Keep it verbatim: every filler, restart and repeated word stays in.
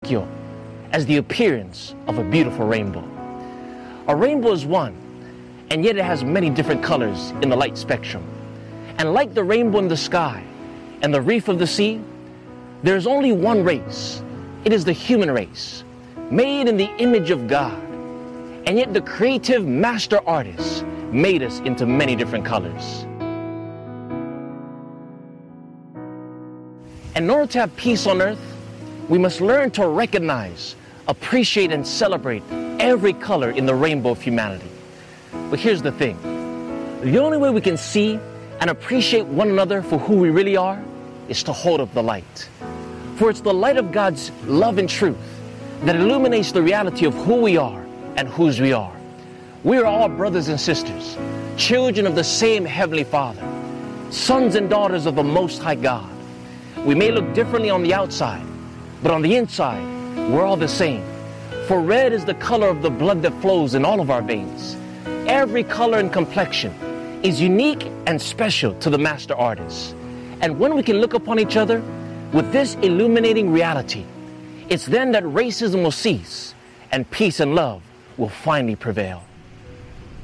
Ezekiel as the appearance of a beautiful rainbow. A rainbow is one, and yet it has many different colors in the light spectrum. And like the rainbow in the sky and the reef of the sea, there is only one race. It is the human race, made in the image of God. And yet the creative master artist made us into many different colors. And in order to have peace on earth, we must learn to recognize, appreciate, and celebrate every color in the rainbow of humanity. But here's the thing. The only way we can see and appreciate one another for who we really are is to hold up the light. For it's the light of God's love and truth that illuminates the reality of who we are and whose we are. We are all brothers and sisters, children of the same Heavenly Father, sons and daughters of the Most High God. We may look differently on the outside, but on the inside, we're all the same. For red is the color of the blood that flows in all of our veins. Every color and complexion is unique and special to the master artist. And when we can look upon each other with this illuminating reality, it's then that racism will cease and peace and love will finally prevail.